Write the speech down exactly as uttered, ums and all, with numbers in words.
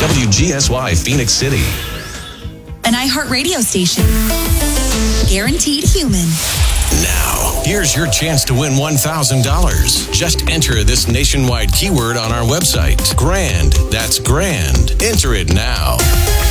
W G S Y Phoenix City. An iHeartRadio station. Guaranteed human. Now, here's your chance to win one thousand dollars. Just enter this nationwide keyword on our website. GRAND. That's GRAND. Enter it now.